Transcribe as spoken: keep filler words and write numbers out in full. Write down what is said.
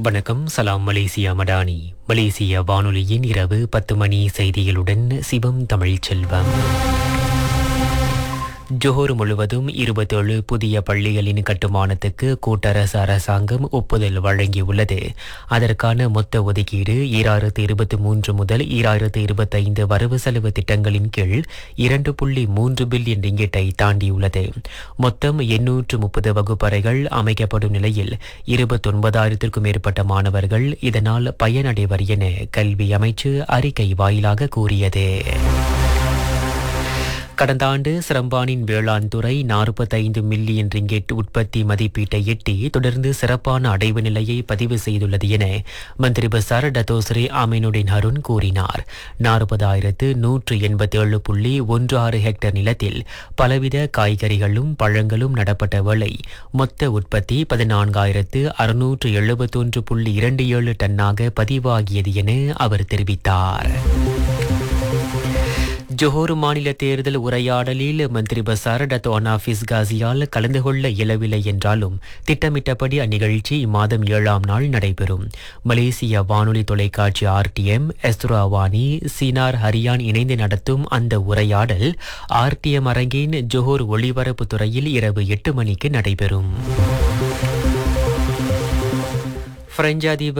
வணக்கம். சலாம் மலேசியா மடானி. மலேசிய வானொலியின் இரவு பத்து மணி செய்திகளுடன் சிவம் தமிழ் செல்வம். ஜோஹர் முழுவதும் இருபத்தேழு புதிய பள்ளிகளின் கட்டுமானத்துக்கு கூட்டரசு அரசாங்கம் ஒப்புதல் வழங்கியுள்ளது. அதற்கான மொத்த ஒதுக்கீடு ஈராயிரத்து இருபத்தி மூன்று முதல் ஈராயிரத்து இருபத்தைந்து வரவு செலவு திட்டங்களின் கீழ் இரண்டு புள்ளி மூன்று பில்லியன் ரிங்கிட்டை தாண்டியுள்ளது. மொத்தம் எண்ணூற்று முப்பது வகுப்பறைகள் அமைக்கப்படும் நிலையில் இருபத்தொன்பதாயிரத்திற்கும் மேற்பட்ட மாணவர்கள் இதனால் பயனடைவர் என கல்வி அமைச்சு அறிக்கை வாயிலாக கூறியது. கடந்த ஆண்டு சிரம்பானின் வேளாண் துறை நாற்பத்தைந்து மில்லியன் ரிங்கெட் உற்பத்தி மதிப்பீட்டை எட்டி தொடர்ந்து சிறப்பான அடைவு நிலையை பதிவு செய்துள்ளது என மந்திரி பசார் டத்தோஸ்ரீ அமீனுடின் ஹருன் கூறினார். நாற்பதாயிரத்து நூற்று எண்பத்தி ஏழு புள்ளி ஒன்று ஆறு ஹெக்டர் நிலத்தில் பலவித காய்கறிகளும் பழங்களும் நடப்பட்ட வேளை மொத்த உற்பத்தி பதினான்காயிரத்து அறுநூற்று எழுபத்தொன்று புள்ளி இரண்டு ஏழு டன்னாக பதிவாகியது என அவர் தெரிவித்தார். ஜோஹர் மாநில தேர்தல் உரையாடலில் மந்திரி பசார் டத்தோ அனாஃபிஸ் காசியால் கலந்து கொள்ள இயலவில்லை என்றாலும் திட்டமிட்டபடி அந்நிகழ்ச்சி இம்மாதம் ஏழாம் நாள் நடைபெறும். மலேசிய வானொலி தொலைக்காட்சி ஆர்டிஎம், எஸ்துராவானி, சீனார் ஹரியான் இணைந்து நடத்தும் அந்த உரையாடல் ஆர்டிஎம் அரங்கின் ஜோஹர் ஒளிபரப்பு துறையில் இரவு எட்டு மணிக்கு நடைபெறும். பிரெஞ்சு அதிபர்